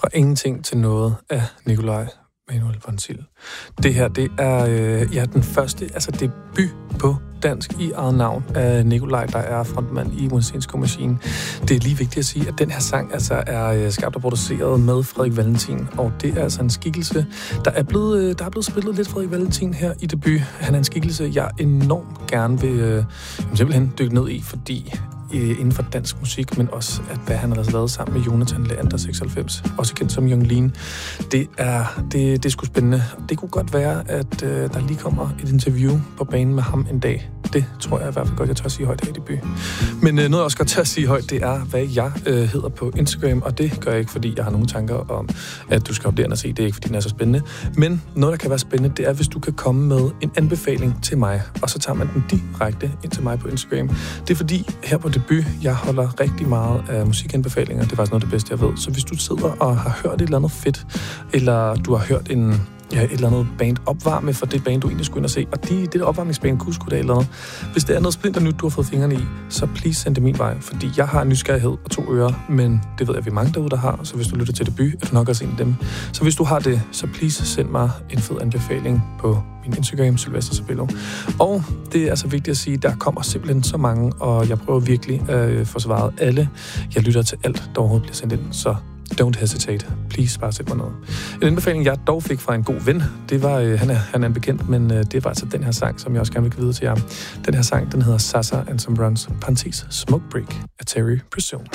Fra ingenting til noget af Nikolaj Manuel von Sild. Det her, det er den første debut på dansk i eget navn af Nikolaj, der er frontmand i Monsensko Machine. Det er lige vigtigt at sige, at den her sang er skabt og produceret med Frederik Valentin, og det er altså en skikkelse, der er blevet spillet lidt Frederik Valentin her i debut. Han er en skikkelse, jeg enormt gerne vil simpelthen dykke ned i, fordi inden for dansk musik, men også at hvad han har lavet sammen med Jonathan Leander 96, også kendt som Young Lean. Det er sgu spændende. Det kunne godt være, at der lige kommer et interview på banen med ham en dag. Det tror jeg i hvert fald godt, jeg tør at sige højt her i debut. Men noget, jeg også godt tør at sige højt, det er, hvad jeg hedder på Instagram, og det gør jeg ikke, fordi jeg har nogle tanker om, at du skal op derinde og se. Det er ikke, fordi den er så spændende. Men noget, der kan være spændende, det er, hvis du kan komme med en anbefaling til mig, og så tager man den direkte ind til mig på Instagram. Det er fordi, her på debut, jeg holder rigtig meget af musikanbefalinger. Det er faktisk noget af det bedste, jeg ved. Så hvis du sidder og har hørt et eller andet fedt, eller du har hørt et eller andet band opvarme for det band, du egentlig skulle ind og se, og det der opvarmningsband kunne sgu da et eller andet. Hvis det er noget splinter nyt, du har fået fingrene i, så please send det min vej, fordi jeg har en nysgerrighed og 2 ører, men det ved jeg, vi er mange derude, der har, så hvis du lytter til debut, er du nok også en af dem. Så hvis du har det, så please send mig en fed anbefaling på min Instagram, Sylvester Sabello. Og det er altså vigtigt at sige, der kommer simpelthen så mange, og jeg prøver virkelig at få svaret alle. Jeg lytter til alt, der overhovedet bliver sendt ind, så don't hesitate. Please, bare sæt mig noget. En anbefaling, jeg dog fik fra en god ven, det var, han er en bekendt, men det var altså den her sang, som jeg også gerne vil give videre til jer. Den her sang, den hedder Sasa and Some Runs, parentes Smoke Break af Terry Presume.